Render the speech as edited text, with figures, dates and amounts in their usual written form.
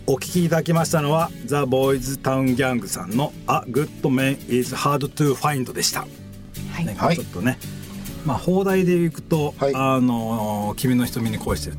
お聞きいただきましたのはザ・ボーイズタウンギャングさんの A Good Man is Hard to Find でした、 はいね、ちょっとね、まあ、放題でいくと、 はい君の瞳に恋してる